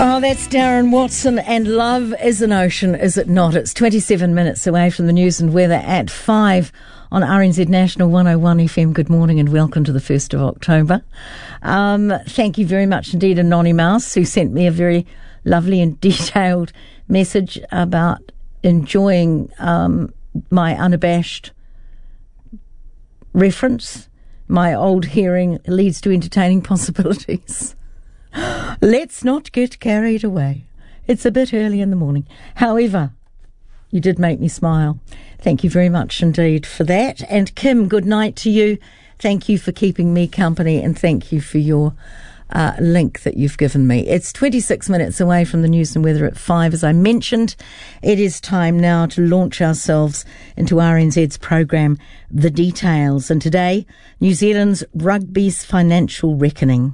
Oh, that's Darren Watson, and Love is an Ocean, is it not? It's 27 minutes away from the news and weather at 5 on RNZ National 101 FM. Good morning and welcome to the 1st of October. Thank you very much indeed, Anonymous, who sent me a very lovely and detailed message about enjoying my unabashed reference. My old hearing leads to entertaining possibilities. Let's not get carried away. It's a bit early in the morning. However, you did make me smile. Thank you very much indeed for that. And Kim, good night to you. Thank you for keeping me company, and thank you for your link that you've given me. It's 26 minutes away from the news and weather at 5. As I mentioned, it is time now to launch ourselves into RNZ's program, The Details. And today, New Zealand's rugby's financial reckoning.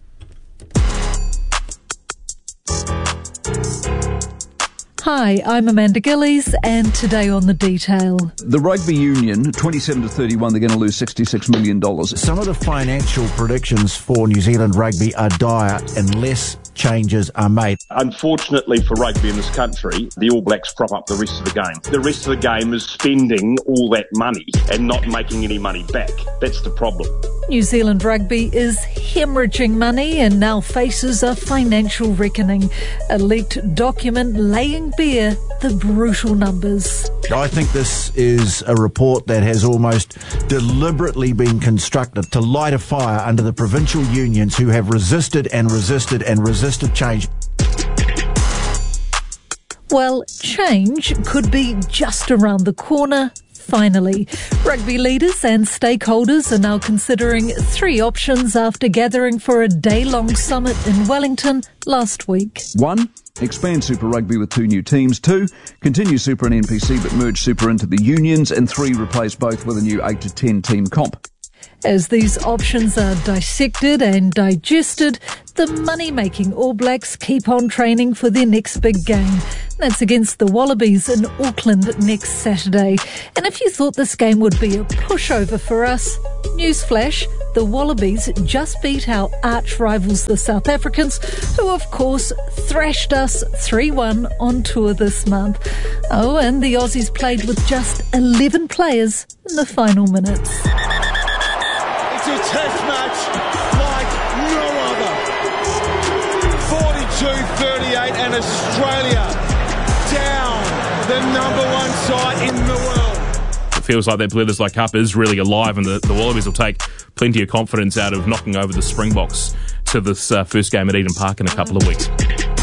Hi, I'm Amanda Gillies, and today on The Detail. The Rugby Union, 27 to 31, they're going to lose $66 million. Some of the financial predictions for New Zealand rugby are dire unless changes are made. Unfortunately for rugby in this country, the All Blacks prop up the rest of the game. The rest of the game is spending all that money and not making any money back. That's the problem. New Zealand rugby is hemorrhaging money and now faces a financial reckoning. A leaked document laying bare the brutal numbers. I think this is a report that has almost deliberately been constructed to light a fire under the provincial unions who have resisted and resisted and resisted change. Well, change could be just around the corner. Finally, rugby leaders and stakeholders are now considering 3 options after gathering for a day-long summit in Wellington last week. 1. Expand Super Rugby with 2 new teams. 2. Continue Super and NPC but merge Super into the unions. And 3. Replace both with a new 8 to 10 team comp. As these options are dissected and digested, the money-making All Blacks keep on training for their next big game. That's against the Wallabies in Auckland next Saturday. And if you thought this game would be a pushover for us, newsflash, the Wallabies just beat our arch rivals, the South Africans, who of course thrashed us 3-1 on tour this month. Oh, and the Aussies played with just 11 players in the final minutes. It's a test match like no other. 42-38 and Australia down, the number 1 side in the world. It feels like that Bledisloe Cup is really alive, and the Wallabies will take plenty of confidence out of knocking over the Springboks to this first game at Eden Park in a couple of weeks.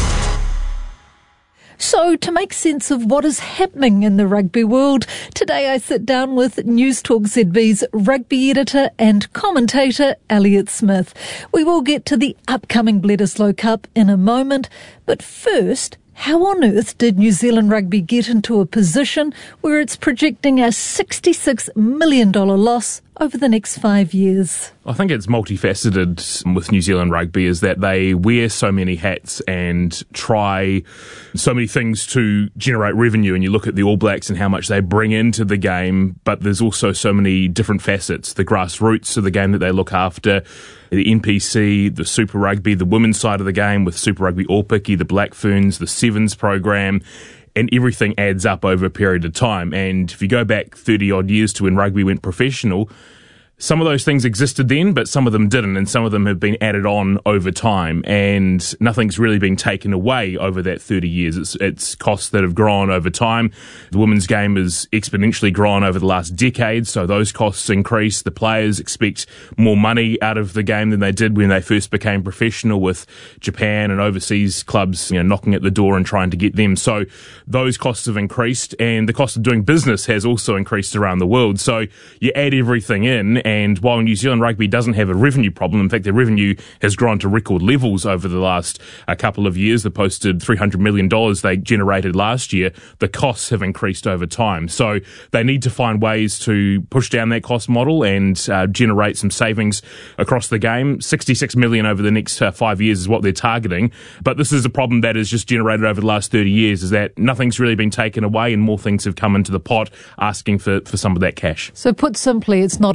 So, to make sense of what is happening in the rugby world, today I sit down with News Talk ZB's rugby editor and commentator, Elliot Smith. We will get to the upcoming Bledisloe Cup in a moment, but first, how on earth did New Zealand rugby get into a position where it's projecting a $66 million loss over the next 5 years? I think it's multifaceted with New Zealand rugby, is that they wear so many hats and try so many things to generate revenue. And you look at the All Blacks and how much they bring into the game, but there's also so many different facets. The grassroots of the game that they look after, the NPC, the Super Rugby, the women's side of the game with Super Rugby Aupiki, the Black Ferns, the Sevens program, and everything adds up over a period of time. And if you go back 30 odd years to when rugby went professional, some of those things existed then, but some of them didn't, and some of them have been added on over time, and nothing's really been taken away over that 30 years. It's costs that have grown over time. The women's game has exponentially grown over the last decade, so those costs increase. The players expect more money out of the game than they did when they first became professional, with Japan and overseas clubs, knocking at the door and trying to get them. So those costs have increased, and the cost of doing business has also increased around the world. So you add everything in, and while New Zealand rugby doesn't have a revenue problem, in fact, their revenue has grown to record levels over the last couple of years. They posted $300 million they generated last year. The costs have increased over time. So they need to find ways to push down that cost model and generate some savings across the game. $66 million over the next 5 years is what they're targeting. But this is a problem that has just generated over the last 30 years, is that nothing's really been taken away and more things have come into the pot asking for some of that cash. So put simply, it's not a revenue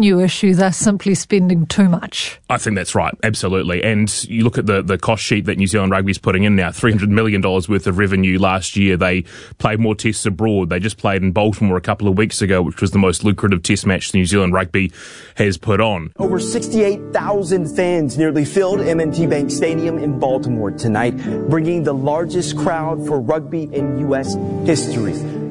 revenue issue. They're simply spending too much. I think that's right, absolutely. And you look at the cost sheet that New Zealand Rugby's putting in now, $300 million worth of revenue last year. They played more tests abroad. They just played in Baltimore a couple of weeks ago, which was the most lucrative test match New Zealand Rugby has put on. Over 68,000 fans nearly filled M&T Bank Stadium in Baltimore tonight, bringing the largest crowd for rugby in U.S. history.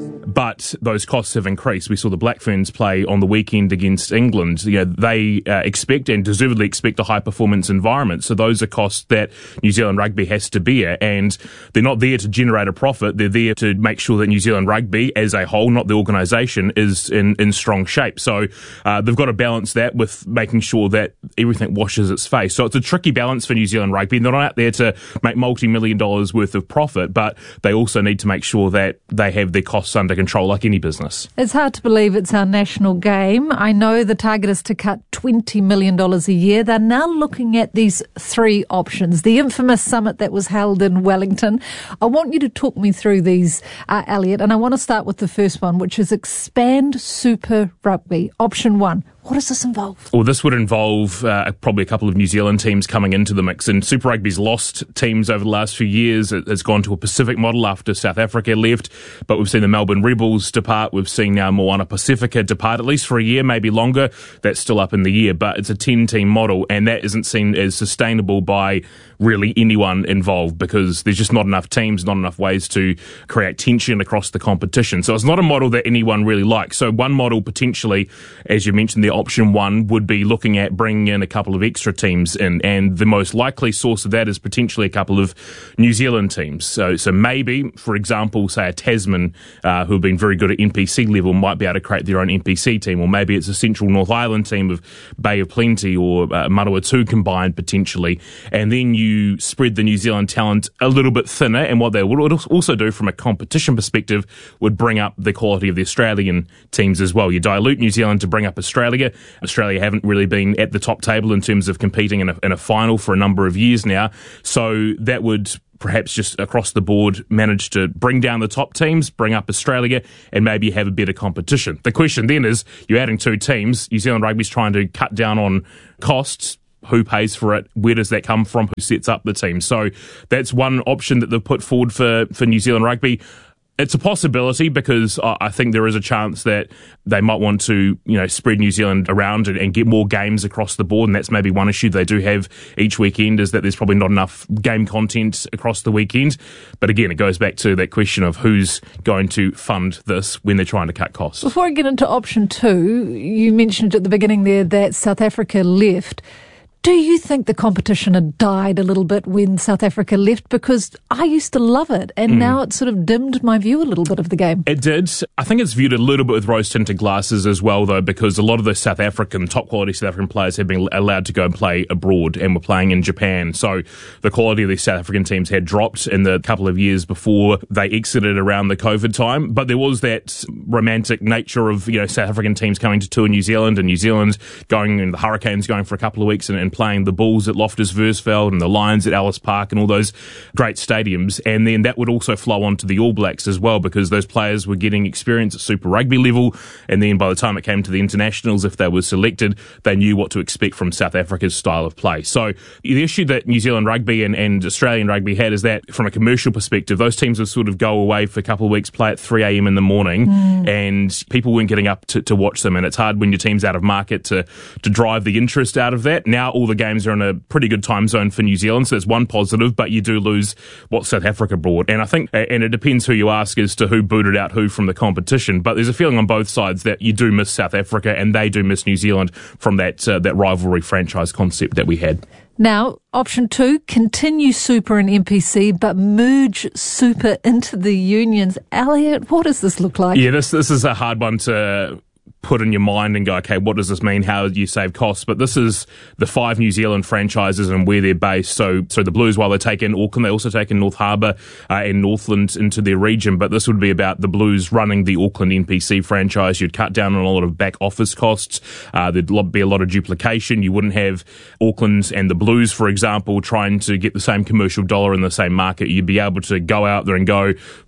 But those costs have increased. We saw the Black Ferns play on the weekend against England. You know, they expect and deservedly expect a high-performance environment. So those are costs that New Zealand Rugby has to bear. And they're not there to generate a profit. They're there to make sure that New Zealand Rugby as a whole, not the organisation, is in strong shape. So they've got to balance that with making sure that everything washes its face. So it's a tricky balance for New Zealand Rugby. They're not out there to make multi-million dollars worth of profit, but they also need to make sure that they have their costs under control like any business. It's hard to believe it's our national game. I know the target is to cut $20 million a year. They're now looking at these three options. The infamous summit that was held in Wellington. I want you to talk me through these, Elliot, and I want to start with the first one, which is expand Super Rugby. Option 1. What does this involve? Well, this would involve probably a couple of New Zealand teams coming into the mix. And Super Rugby's lost teams over the last few years. It's gone to a Pacific model after South Africa left. But we've seen the Melbourne Rebels depart. We've seen now Moana Pacifica depart, at least for a year, maybe longer. That's still up in the year. But it's a 10-team model, and that isn't seen as sustainable by really anyone involved because there's just not enough teams, not enough ways to create tension across the competition. So it's not a model that anyone really likes. So one model potentially, as you mentioned, the option 1 would be looking at bringing in a couple of extra teams in, and the most likely source of that is potentially a couple of New Zealand teams. So maybe, for example, say a Tasman who have been very good at NPC level might be able to create their own NPC team, or maybe it's a Central North Island team of Bay of Plenty or Manawatu combined potentially, and then you spread the New Zealand talent a little bit thinner, and what they would also do from a competition perspective would bring up the quality of the Australian teams as well. You dilute New Zealand to bring up Australia. Australia haven't really been at the top table in terms of competing in a final for a number of years now, so that would perhaps just across the board manage to bring down the top teams, bring up Australia, and maybe have a better competition. The question then is, you're adding two teams, New Zealand Rugby's trying to cut down on costs. Who pays for it? Where does that come from? Who sets up the team? So that's one option that they've put forward for New Zealand Rugby. It's a possibility because I think there is a chance that they might want to, spread New Zealand around and get more games across the board. And that's maybe one issue they do have each weekend, is that there's probably not enough game content across the weekend. But again, it goes back to that question of who's going to fund this when they're trying to cut costs. Before I get into option 2, you mentioned at the beginning there that South Africa left. Do you think the competition had died a little bit when South Africa left? Because I used to love it, and now it's sort of dimmed my view a little bit of the game. It did. I think it's viewed a little bit with rose-tinted glasses as well, though, because a lot of the top-quality South African players have been allowed to go and play abroad and were playing in Japan. So the quality of these South African teams had dropped in the couple of years before they exited around the COVID time. But there was that romantic nature of, South African teams coming to tour New Zealand, and New Zealand going, and the Hurricanes going for a couple of weeks and playing the Bulls at Loftus Versfeld and the Lions at Ellis Park and all those great stadiums. And then that would also flow on to the All Blacks as well, because those players were getting experience at Super Rugby level. And then by the time it came to the internationals, if they were selected, they knew what to expect from South Africa's style of play. So the issue that New Zealand Rugby and Australian Rugby had is that from a commercial perspective, those teams would sort of go away for a couple of weeks, play at 3 a.m. in the morning, and people weren't getting up to watch them. And it's hard when your team's out of market to drive the interest out of that. Now all the games are in a pretty good time zone for New Zealand, so there's one positive, but you do lose what South Africa brought. And I think, and it depends who you ask as to who booted out who from the competition, but there's a feeling on both sides that you do miss South Africa and they do miss New Zealand from that rivalry franchise concept that we had. Now, option 2, continue Super and NPC, but merge Super into the unions. Elliot, what does this look like? Yeah, this is a hard one to put in your mind and go, okay, what does this mean? How do you save costs? But this is the 5 New Zealand franchises and where they're based. So the Blues, while they take in Auckland, they also take in North Harbour and Northland into their region. But this would be about the Blues running the Auckland NPC franchise. You'd cut down on a lot of back office costs. There'd be a lot of duplication. You wouldn't have Auckland and the Blues, for example, trying to get the same commercial dollar in the same market. You'd be able to go out there and go for the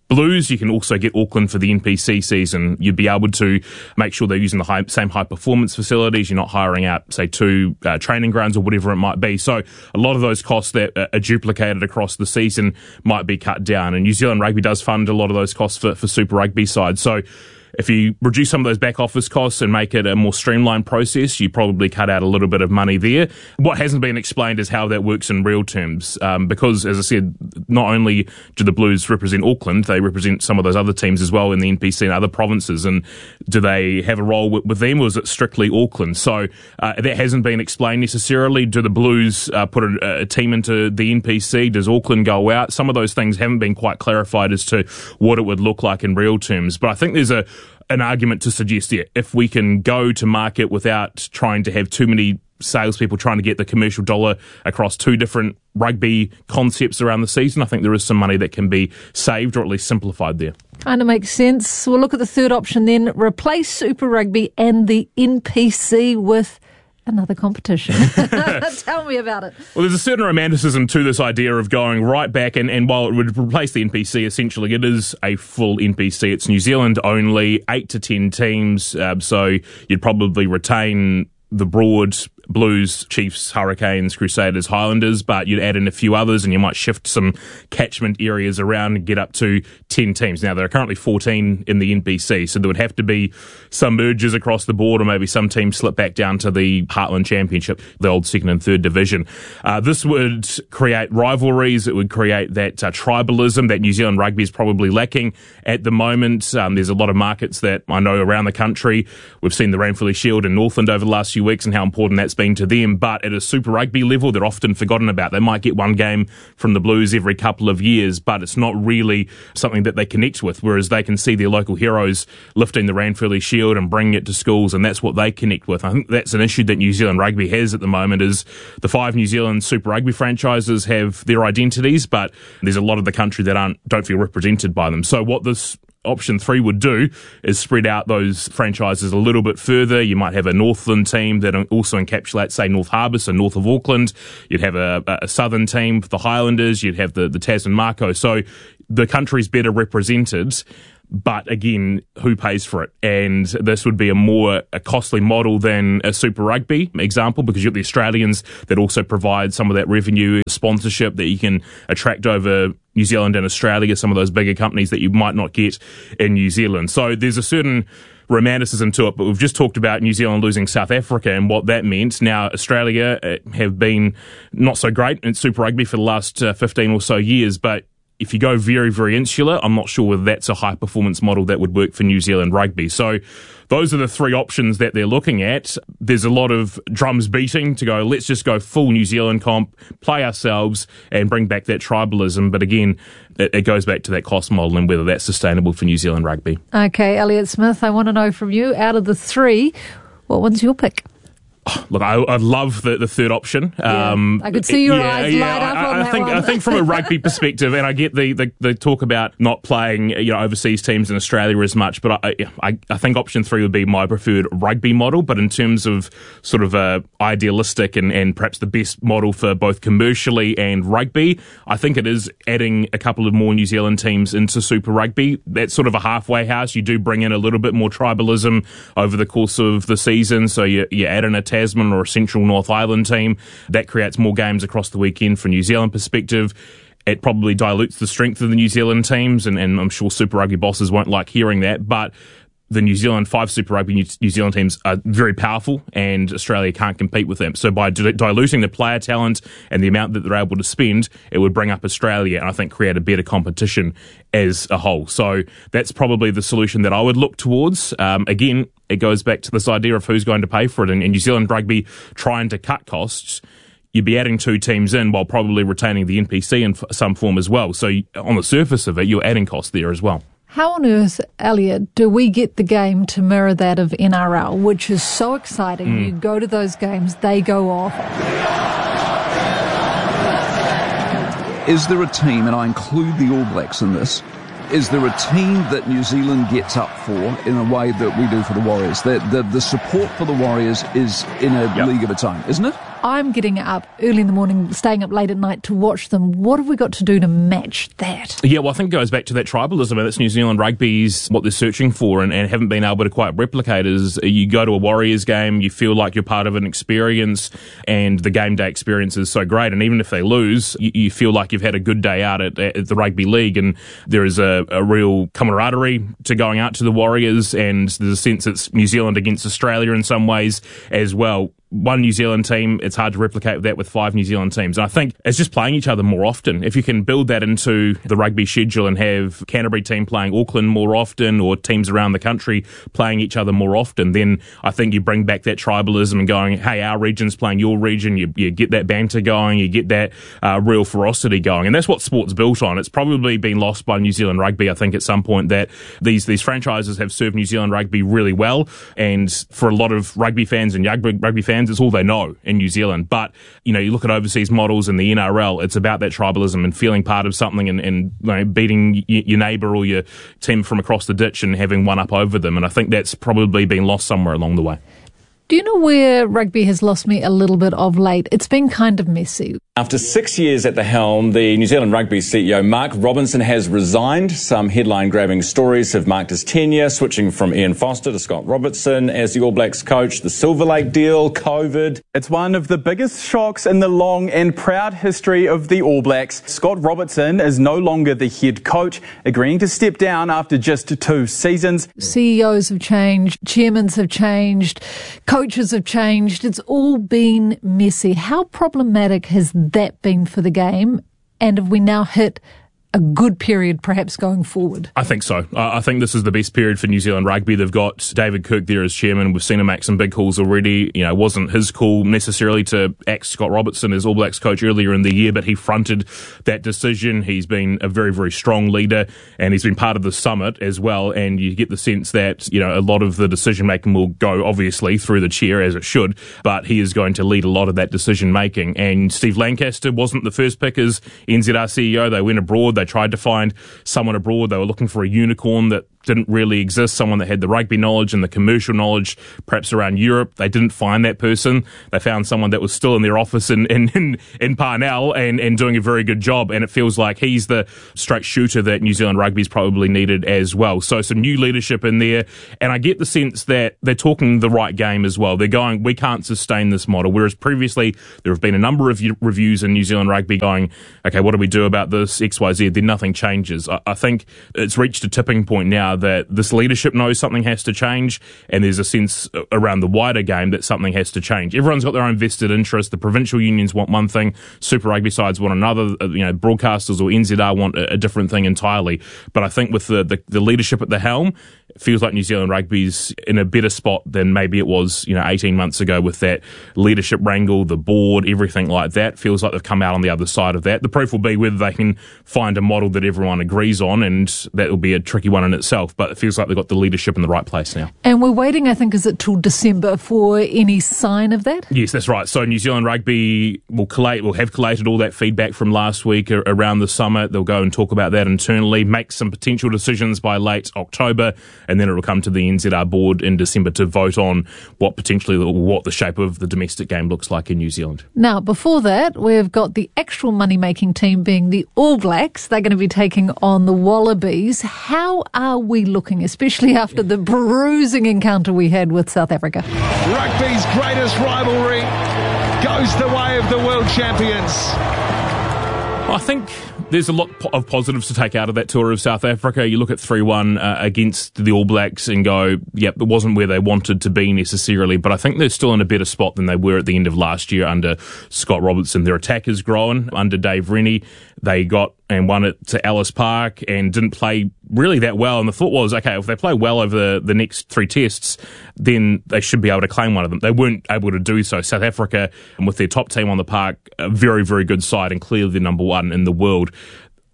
Blues, you can also get Auckland for the NPC season. You'd be able to make sure they're using the same high-performance facilities. You're not hiring out, say, 2 training grounds or whatever it might be. So a lot of those costs that are duplicated across the season might be cut down. And New Zealand Rugby does fund a lot of those costs for Super Rugby side. So if you reduce some of those back office costs and make it a more streamlined process, you probably cut out a little bit of money there. What hasn't been explained is how that works in real terms, because, as I said, not only do the Blues represent Auckland, they represent some of those other teams as well in the NPC and other provinces. And do they have a role with them, or is it strictly Auckland? So that hasn't been explained necessarily. Do the Blues put a team into the NPC? Does Auckland go out? Some of those things haven't been quite clarified as to what it would look like in real terms. But I think there's an argument to suggest, if we can go to market without trying to have too many salespeople trying to get the commercial dollar across 2 different rugby concepts around the season, I think there is some money that can be saved or at least simplified there. Kind of makes sense. We'll look at the third option then. Replace Super Rugby and the NPC with another competition. Tell me about it. Well, there's a certain romanticism to this idea of going right back, and while it would replace the NPC, essentially it is a full NPC. It's New Zealand only, 8 to 10 teams, so you'd probably retain the broad Blues, Chiefs, Hurricanes, Crusaders, Highlanders, but you'd add in a few others and you might shift some catchment areas around and get up to 10 teams. Now, there are currently 14 in the NPC, so there would have to be some mergers across the board, or maybe some teams slip back down to the Heartland Championship, the old 2nd and 3rd division. This would create rivalries. It would create that tribalism that New Zealand Rugby is probably lacking at the moment. There's a lot of markets that I know around the country. We've seen the Ranfurly Shield in Northland over the last few weeks and how important that's been to them, but at a Super Rugby level, they're often forgotten about. They might get one game from the Blues every couple of years, but it's not really something that they connect with, whereas they can see their local heroes lifting the Ranfurly Shield and bringing it to schools, and that's what they connect with. I think that's an issue that New Zealand Rugby has at the moment, is the 5 New Zealand Super Rugby franchises have their identities, but there's a lot of the country that don't feel represented by them. So what this option 3 would do is spread out those franchises a little bit further. You might have a Northland team that also encapsulates, say, North Harbour, so north of Auckland. You'd have a southern team for the Highlanders. You'd have the Tasman Mako. So the country's better represented. But again, who pays for it? And this would be a costly model than a Super Rugby example, because you've got the Australians that also provide some of that revenue sponsorship that you can attract over New Zealand and Australia, some of those bigger companies that you might not get in New Zealand. So there's a certain romanticism to it, but we've just talked about New Zealand losing South Africa and what that meant. Now, Australia have been not so great in Super Rugby for the last 15 or so years, but if you go very, very insular, I'm not sure whether that's a high-performance model that would work for New Zealand Rugby. So those are the 3 options that they're looking at. There's a lot of drums beating to go, let's just go full New Zealand comp, play ourselves, and bring back that tribalism. But again, it goes back to that cost model and whether that's sustainable for New Zealand Rugby. Okay, Elliot Smith, I want to know from you, out of the 3, what one's your pick? Look, I'd love the third option. Yeah. I could see your eyes light up on that one. I think from a rugby perspective, and I get the talk about not playing overseas teams in Australia as much, but I think option 3 would be my preferred rugby model. But in terms of sort of idealistic and perhaps the best model for both commercially and rugby, I think it is adding a couple of more New Zealand teams into Super Rugby. That's sort of a halfway house. You do bring in a little bit more tribalism over the course of the season, so you add in a Tasman or a Central North Island team. That creates more games across the weekend from New Zealand perspective. It probably dilutes the strength of the New Zealand teams, and I'm sure Super Rugby bosses won't like hearing that, but the New Zealand 5 Super Rugby New Zealand teams are very powerful, and Australia can't compete with them. So by diluting the player talent and the amount that they're able to spend, it would bring up Australia and I think create a better competition as a whole. So that's probably the solution that I would look towards. Again, it goes back to this idea of who's going to pay for it. And New Zealand Rugby trying to cut costs, you'd be adding 2 teams in while probably retaining the NPC in some form as well. So on the surface of it, you're adding costs there as well. How on earth, Elliot, do we get the game to mirror that of NRL, which is so exciting? You go to those games, they go off. Is there a team, and I include the All Blacks in this, is there a team that New Zealand gets up for in a way that we do for the Warriors? The support for the Warriors is in a league of its own, isn't it? I'm getting up early in the morning, staying up late at night to watch them. What have we got to do to match that? Yeah, well, I think it goes back to that tribalism, and that's New Zealand Rugby's what they're searching for and haven't been able to quite replicate is you go to a Warriors game, you feel like you're part of an experience, and the game day experience is so great. And even if they lose, you feel like you've had a good day out at the rugby league, and there is a real camaraderie to going out to the Warriors, and there's a sense it's New Zealand against Australia in some ways as well. One New Zealand team, it's hard to replicate that with 5 New Zealand teams. And I think it's just playing each other more often. If you can build that into the rugby schedule and have Canterbury team playing Auckland more often or teams around the country playing each other more often, then I think you bring back that tribalism and going, hey, our region's playing your region. You get that banter going. You get that real ferocity going. And that's what sport's built on. It's probably been lost by New Zealand Rugby, I think, at some point that these franchises have served New Zealand Rugby really well. And for a lot of rugby fans and young rugby fans, it's all they know in New Zealand. But, you look at overseas models in the NRL, it's about that tribalism and feeling part of something and beating your neighbour or your team from across the ditch and having one up over them. And I think that's probably been lost somewhere along the way. Do you know where rugby has lost me a little bit of late? It's been kind of messy. After 6 years at the helm, the New Zealand Rugby CEO Mark Robinson has resigned. Some headline-grabbing stories have marked his tenure, switching from Ian Foster to Scott Robertson as the All Blacks coach, the Silver Lake deal, COVID. It's one of the biggest shocks in the long and proud history of the All Blacks. Scott Robertson is no longer the head coach, agreeing to step down after just 2 seasons. CEOs have changed, chairmen have changed, coaches have changed. It's all been messy. How problematic has that been for the game? And have we now hit a good period perhaps going forward? I think so. I think this is the best period for New Zealand Rugby. They've got David Kirk there as chairman. We've seen him make some big calls already. It wasn't his call necessarily to axe Scott Robertson as All Blacks coach earlier in the year, but he fronted that decision. He's been a very, very strong leader, and he's been part of the summit as well. And you get the sense that, a lot of the decision making will go obviously through the chair as it should, but he is going to lead a lot of that decision making. And Steve Lancaster wasn't the first pick as NZR CEO. They went abroad. They tried to find someone abroad. They were looking for a unicorn that didn't really exist, someone that had the rugby knowledge and the commercial knowledge perhaps around Europe. They didn't find that person. They found someone that was still in their office in Parnell and doing a very good job, and it feels like he's the straight shooter that New Zealand Rugby's probably needed as well. So some new leadership in there, and I get the sense that they're talking the right game as well. They're going, we can't sustain this model, whereas previously there have been a number of reviews in New Zealand Rugby going, okay, what do we do about this, XYZ, then nothing changes. I think it's reached a tipping point now that this leadership knows something has to change, and there's a sense around the wider game that something has to change. Everyone's got their own vested interest. The provincial unions want one thing, Super Rugby sides want another, broadcasters or NZR want a different thing entirely. But I think with the leadership at the helm, it feels like New Zealand Rugby's in a better spot than maybe it was 18 months ago with that leadership wrangle, the board, everything like that. Feels like they've come out on the other side of that. The proof will be whether they can find a model that everyone agrees on, and that will be a tricky one in itself. But it feels like they've got the leadership in the right place now. And we're waiting, I think, is it till December for any sign of that? Yes, that's right. So New Zealand Rugby will have collated all that feedback from last week around the summit. They'll go and talk about that internally, make some potential decisions by late October, and then it will come to the NZR board in December to vote on what the shape of the domestic game looks like in New Zealand. Now, before that, we've got the actual money-making team being the All Blacks. They're going to be taking on the Wallabies. How are we looking, especially after the bruising encounter we had with South Africa? Rugby's greatest rivalry goes the way of the world champions. I think there's a lot of positives to take out of that tour of South Africa. You look at 3-1 against the All Blacks and go, yep, it wasn't where they wanted to be necessarily, but I think they're still in a better spot than they were at the end of last year under Scott Robertson. Their attack has grown under Dave Rennie. They got and won it to Ellis Park and didn't play really that well. And the thought was, okay, if they play well over the next 3 tests, then they should be able to claim one of them. They weren't able to do so. South Africa, with their top team on the park, a very, very good side and clearly the number 1 in the world.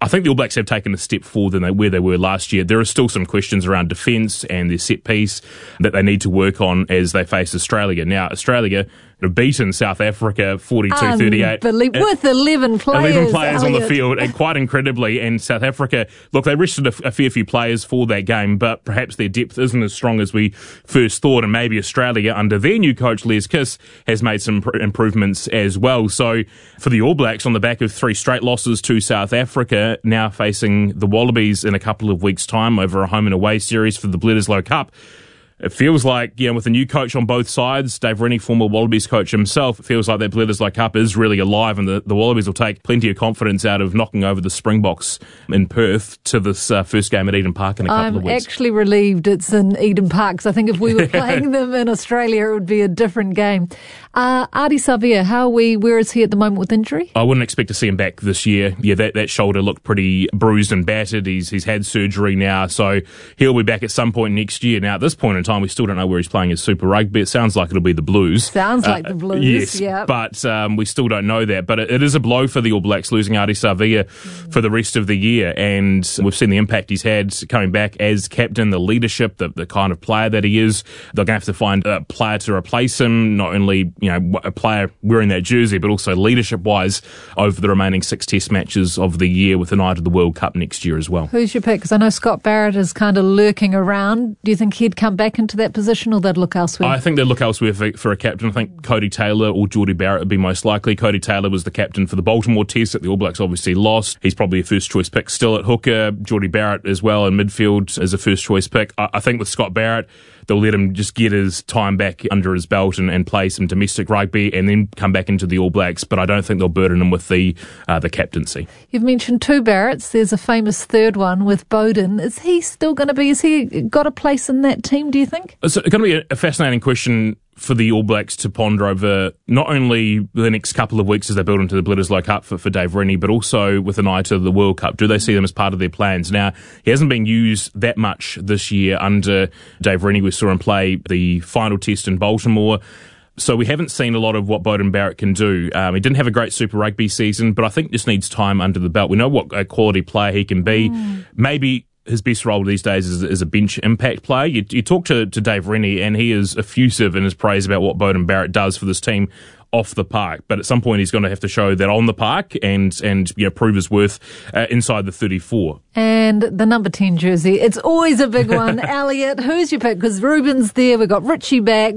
I think the All Blacks have taken a step forward than where they were last year. There are still some questions around defence and their set piece that they need to work on as they face Australia. Now, Australia have beaten South Africa 42-38. With 11 players. 11 players on the field, and quite incredibly. And South Africa, look, they rested a fair few players for that game, but perhaps their depth isn't as strong as we first thought. And maybe Australia, under their new coach, Les Kiss, has made some improvements as well. So for the All Blacks, on the back of 3 straight losses to South Africa, now facing the Wallabies in a couple of weeks' time over a home and away series for the Bledisloe Cup, it feels like, with a new coach on both sides, Dave Rennie, former Wallabies coach himself, it feels like that Bledisloe Cup is really alive, and the Wallabies will take plenty of confidence out of knocking over the Springboks in Perth to this first game at Eden Park in a couple of weeks. I'm actually relieved it's in Eden Park, because I think if we were playing them in Australia, it would be a different game. Ardie Savea, where is he at the moment with injury? I wouldn't expect to see him back this year. Yeah, that shoulder looked pretty bruised and battered. He's had surgery now, so he'll be back at some point next year. Now, at this point in time, we still don't know where he's playing his Super Rugby. It sounds like it'll be the Blues. Sounds like the Blues, yes, yeah. But we still don't know that. But it is a blow for the All Blacks losing Ardie Savea for the rest of the year. And we've seen the impact he's had coming back as captain, the leadership, the kind of player that he is. They're going to have to find a player to replace him, not only a player wearing that jersey, but also leadership-wise over the remaining 6 test matches of the year with an eye to the World Cup next year as well. Who's your pick? Because I know Scott Barrett is kind of lurking around. Do you think he'd come back into that position, or they'd look elsewhere? I think they'd look elsewhere for a captain. I think Cody Taylor or Jordie Barrett would be most likely. Cody Taylor was the captain for the Baltimore Test that the All Blacks obviously lost. He's probably a first-choice pick still at hooker. Jordie Barrett as well in midfield as a first-choice pick. I think with Scott Barrett, they'll let him just get his time back under his belt and play some domestic rugby and then come back into the All Blacks, but I don't think they'll burden him with the captaincy. You've mentioned 2 Barretts. There's a famous third one with Bowden. Is he still going to be, has he got a place in that team, do you think? It's going to be a fascinating question for the All Blacks to ponder over not only the next couple of weeks as they build into the Bledisloe Cup for Dave Rennie, but also with an eye to the World Cup. Do they see them as part of their plans? Now, he hasn't been used that much this year under Dave Rennie. We saw him play the final test in Baltimore. So we haven't seen a lot of what Beauden Barrett can do. He didn't have a great Super Rugby season, but I think just needs time under the belt. We know what a quality player he can be. Maybe his best role these days is a bench impact player. You talk to Dave Rennie, and he is effusive in his praise about what Beauden Barrett does for this team off the park, but at some point he's going to have to show that on the park and prove his worth inside the 34. And the number 10 jersey, it's always a big one. Elliot, who's your pick? Because Ruben's there, we've got Richie back.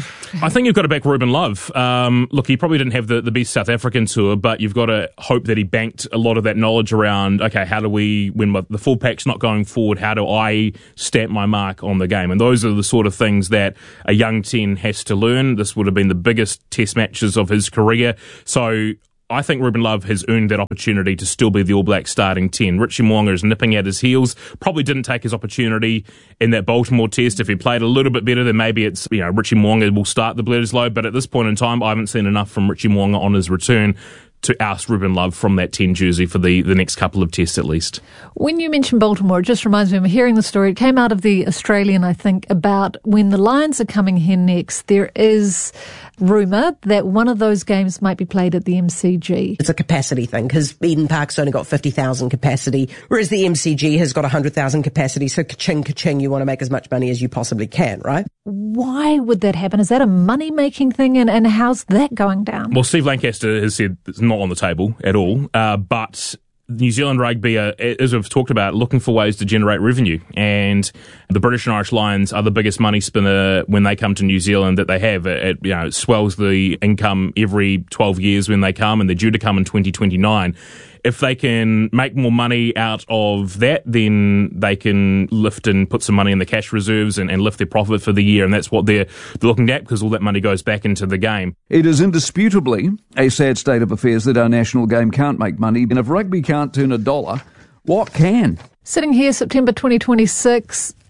I think you've got to back Ruben Love. Look, he probably didn't have the best South African tour, but you've got to hope that he banked a lot of that knowledge around, okay, how do we, when the full pack's not going forward, how do I stamp my mark on the game? And those are the sort of things that a young 10 has to learn. This would have been the biggest test matches of his career. So I think Ruben Love has earned that opportunity to still be the All Blacks starting 10. Richie Mo'unga is nipping at his heels. Probably didn't take his opportunity in that Baltimore Test. If he played a little bit better, then maybe it's, Richie Mo'unga will start the Bledisloe. But at this point in time, I haven't seen enough from Richie Mo'unga on his return to oust Ruben Love from that 10 jersey for the next couple of tests at least. When you mention Baltimore, it just reminds me, I'm hearing the story, it came out of the Australian, I think, about when the Lions are coming here next, there is rumour that one of those games might be played at the MCG. It's a capacity thing, because Eden Park's only got 50,000 capacity, whereas the MCG has got 100,000 capacity, so ka-ching, you want to make as much money as you possibly can, right? Why would that happen? Is that a money-making thing, and how's that going down? Well, Steve Lancaster has said it's not on the table at all, but New Zealand Rugby are, as we've talked about, looking for ways to generate revenue, and the British and Irish Lions are the biggest money spinner when they come to New Zealand that they have. It swells the income every 12 years when they come, and they're due to come in 2029. If they can make more money out of that, then they can lift and put some money in the cash reserves and lift their profit for the year, and that's what they're looking at, because all that money goes back into the game. It is indisputably a sad state of affairs that our national game can't make money, and if rugby can't turn $1, what can? Sitting here, September 2026,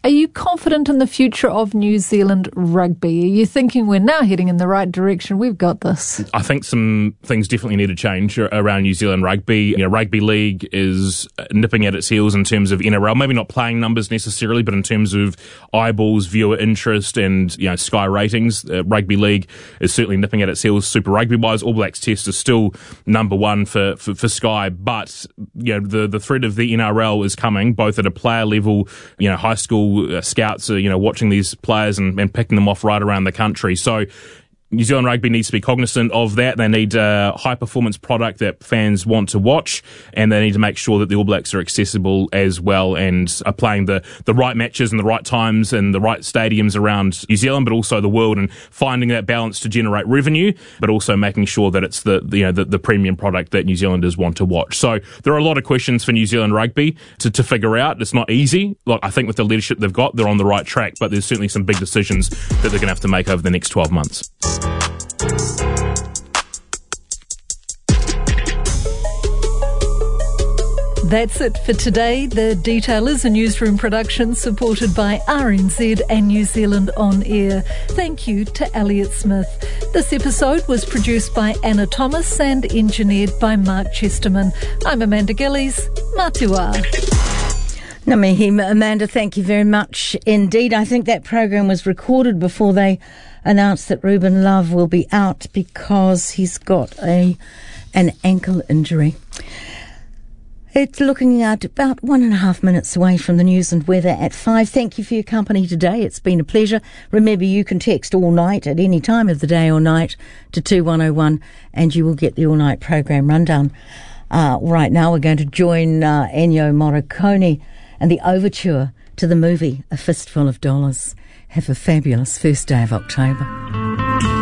Are you confident in the future of New Zealand rugby? Are you thinking we're now heading in the right direction? We've got this. I think some things definitely need to change around New Zealand rugby. Rugby league is nipping at its heels in terms of NRL, maybe not playing numbers necessarily, but in terms of eyeballs, viewer interest, and Sky ratings. Rugby league is certainly nipping at its heels. Super Rugby wise, All Blacks Test is still number one for Sky, but the threat of the NRL is coming, both at a player level. High school scouts are watching these players and picking them off right around the country. So New Zealand rugby needs to be cognizant of that. They need a high-performance product that fans want to watch, and they need to make sure that the All Blacks are accessible as well and are playing the right matches and the right times and the right stadiums around New Zealand, but also the world, and finding that balance to generate revenue, but also making sure that it's the premium product that New Zealanders want to watch. So there are a lot of questions for New Zealand rugby to figure out. It's not easy. I think with the leadership they've got, they're on the right track, but there's certainly some big decisions that they're going to have to make over the next 12 months. That's it for today. The Detail is a newsroom production supported by RNZ and New Zealand On Air. Thank you to Elliot Smith. This episode was produced by Anna Thomas and engineered by Mark Chesterman. I'm Amanda Gillies. Matua. Ngā mihi, Amanda, thank you very much indeed. I think that program was recorded before they announced that Ruben Love will be out because he's got an ankle injury. It's looking at about 1.5 minutes away from the news and weather at 5. Thank you for your company today. It's been a pleasure. Remember, you can text all night at any time of the day or night to 2101 and you will get the all-night program rundown. Right now we're going to join Ennio Morricone and the overture to the movie A Fistful of Dollars. Have a fabulous first day of October.